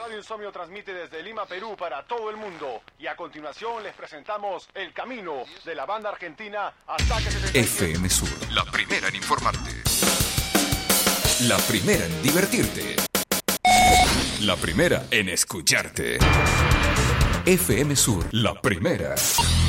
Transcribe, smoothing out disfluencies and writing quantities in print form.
Radio Insomnio transmite desde Lima, Perú, para todo el mundo. Y a continuación les presentamos El Camino, de la banda argentina Ataque 77. FM Sur, la primera en informarte. La primera en divertirte. La primera en escucharte. FM Sur, la primera.